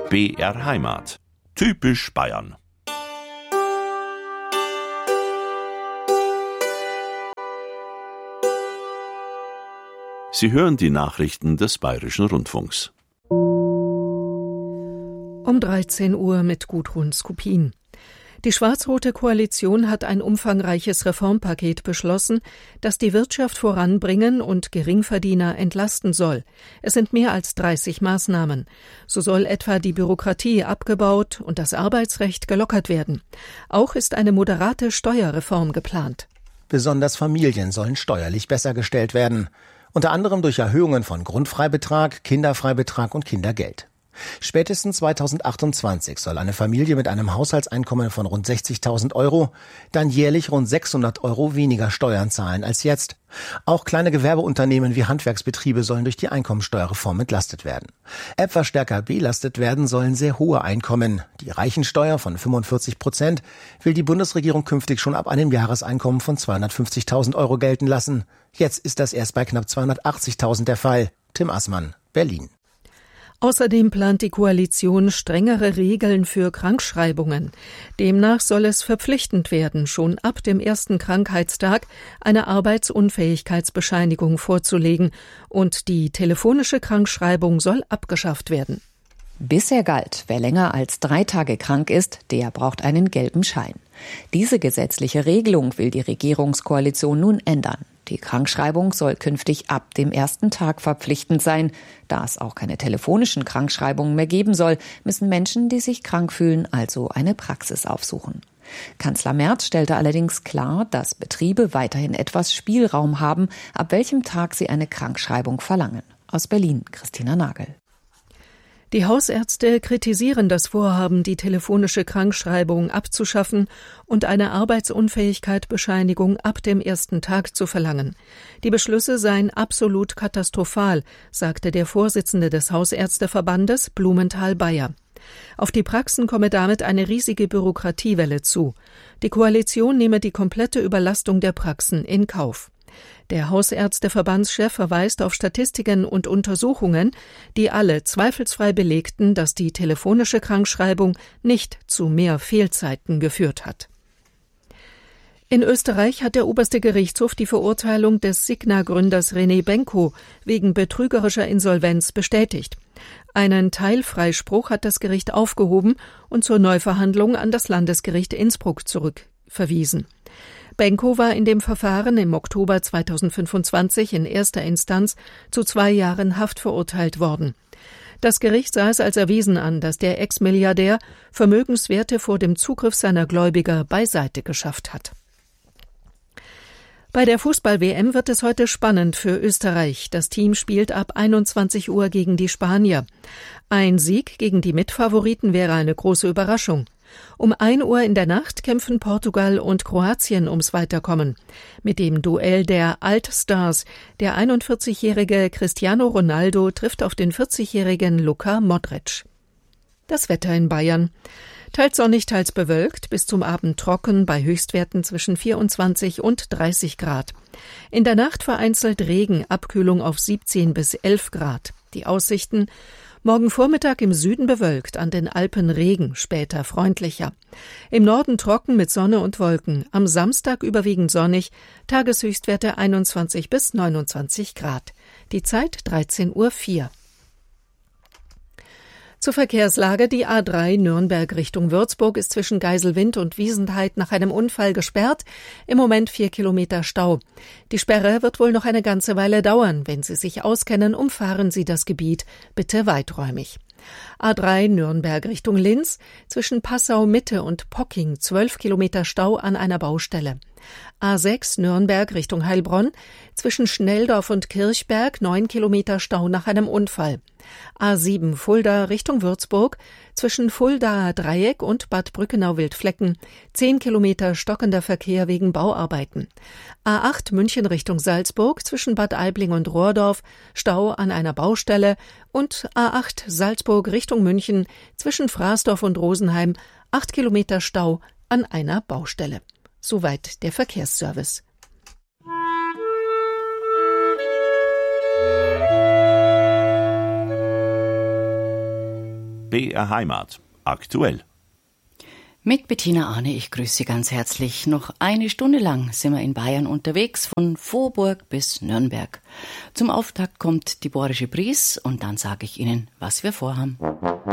BR Heimat. Typisch Bayern. Sie hören die Nachrichten des Bayerischen Rundfunks. Um 13 Uhr mit Gudrun Skupin. Die schwarz-rote Koalition hat ein umfangreiches Reformpaket beschlossen, das die Wirtschaft voranbringen und Geringverdiener entlasten soll. Es sind mehr als 30 Maßnahmen. So soll etwa die Bürokratie abgebaut und das Arbeitsrecht gelockert werden. Auch ist eine moderate Steuerreform geplant. Besonders Familien sollen steuerlich besser gestellt werden. Unter anderem durch Erhöhungen von Grundfreibetrag, Kinderfreibetrag und Kindergeld. Spätestens 2028 soll eine Familie mit einem Haushaltseinkommen von rund 60.000 Euro dann jährlich rund 600 Euro weniger Steuern zahlen als jetzt. Auch kleine Gewerbeunternehmen wie Handwerksbetriebe sollen durch die Einkommensteuerreform entlastet werden. Etwas stärker belastet werden sollen sehr hohe Einkommen. Die Reichensteuer von 45% will die Bundesregierung künftig schon ab einem Jahreseinkommen von 250.000 Euro gelten lassen. Jetzt ist das erst bei knapp 280.000 der Fall. Tim Assmann, Berlin. Außerdem plant die Koalition strengere Regeln für Krankschreibungen. Demnach soll es verpflichtend werden, schon ab dem ersten Krankheitstag eine Arbeitsunfähigkeitsbescheinigung vorzulegen, und die telefonische Krankschreibung soll abgeschafft werden. Bisher galt, wer länger als 3 Tage krank ist, der braucht einen gelben Schein. Diese gesetzliche Regelung will die Regierungskoalition nun ändern. Die Krankschreibung soll künftig ab dem ersten Tag verpflichtend sein. Da es auch keine telefonischen Krankschreibungen mehr geben soll, müssen Menschen, die sich krank fühlen, also eine Praxis aufsuchen. Kanzler Merz stellte allerdings klar, dass Betriebe weiterhin etwas Spielraum haben, ab welchem Tag sie eine Krankschreibung verlangen. Aus Berlin, Christina Nagel. Die Hausärzte kritisieren das Vorhaben, die telefonische Krankschreibung abzuschaffen und eine Arbeitsunfähigkeitsbescheinigung ab dem ersten Tag zu verlangen. Die Beschlüsse seien absolut katastrophal, sagte der Vorsitzende des Hausärzteverbandes, Blumenthal-Beyer. Auf die Praxen komme damit eine riesige Bürokratiewelle zu. Die Koalition nehme die komplette Überlastung der Praxen in Kauf. Der Hausärzteverbandschef verweist auf Statistiken und Untersuchungen, die alle zweifelsfrei belegten, dass die telefonische Krankschreibung nicht zu mehr Fehlzeiten geführt hat. In Österreich hat der oberste Gerichtshof die Verurteilung des Signa-Gründers René Benko wegen betrügerischer Insolvenz bestätigt. Einen Teilfreispruch hat das Gericht aufgehoben und zur Neuverhandlung an das Landesgericht Innsbruck zurückverwiesen. Benko war in dem Verfahren im Oktober 2025 in erster Instanz zu 2 Jahren Haft verurteilt worden. Das Gericht sah es als erwiesen an, dass der Ex-Milliardär Vermögenswerte vor dem Zugriff seiner Gläubiger beiseite geschafft hat. Bei der Fußball-WM wird es heute spannend für Österreich. Das Team spielt ab 21 Uhr gegen die Spanier. Ein Sieg gegen die Mitfavoriten wäre eine große Überraschung. Um 1 Uhr in der Nacht kämpfen Portugal und Kroatien ums Weiterkommen. Mit dem Duell der Altstars. Der 41-jährige Cristiano Ronaldo trifft auf den 40-jährigen Luka Modric. Das Wetter in Bayern. Teils sonnig, teils bewölkt, bis zum Abend trocken, bei Höchstwerten zwischen 24 und 30 Grad. In der Nacht vereinzelt Regen, Abkühlung auf 17 bis 11 Grad. Die Aussichten: morgen Vormittag im Süden bewölkt, an den Alpen Regen, später freundlicher. Im Norden trocken mit Sonne und Wolken, am Samstag überwiegend sonnig, Tageshöchstwerte 21 bis 29 Grad. Die Zeit 13:04 Uhr. Zur Verkehrslage: die A3 Nürnberg Richtung Würzburg ist zwischen Geiselwind und Wiesenheid nach einem Unfall gesperrt. Im Moment 4 Kilometer Stau. Die Sperre wird wohl noch eine ganze Weile dauern. Wenn Sie sich auskennen, umfahren Sie das Gebiet bitte weiträumig. A3 Nürnberg Richtung Linz, zwischen Passau Mitte und Pocking 12 Kilometer Stau an einer Baustelle. A6 Nürnberg Richtung Heilbronn, zwischen Schnelldorf und Kirchberg 9 Kilometer Stau nach einem Unfall. A7 Fulda Richtung Würzburg, zwischen Fuldaer Dreieck und Bad Brückenau-Wildflecken 10 Kilometer stockender Verkehr wegen Bauarbeiten. A8 München Richtung Salzburg, zwischen Bad Aibling und Rohrdorf Stau an einer Baustelle, und A8 Salzburg Richtung München, zwischen Fraßdorf und Rosenheim 8 Kilometer Stau an einer Baustelle. Soweit der Verkehrsservice. BR Heimat. Aktuell. Mit Bettina Arne, ich grüße Sie ganz herzlich. Noch eine Stunde lang sind wir in Bayern unterwegs, von Vorburg bis Nürnberg. Zum Auftakt kommt die Bohrische Bries und dann sage ich Ihnen, was wir vorhaben.